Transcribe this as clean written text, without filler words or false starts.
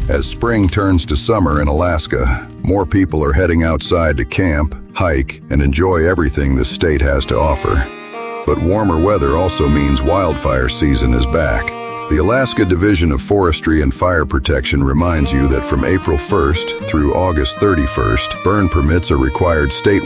As spring turns to summer in Alaska, more people are heading outside to camp, hike, and enjoy everything the state has to offer. But warmer weather also means wildfire season is back. The Alaska Division of Forestry and Fire Protection reminds you that from April 1st through August 31st, burn permits are required statewide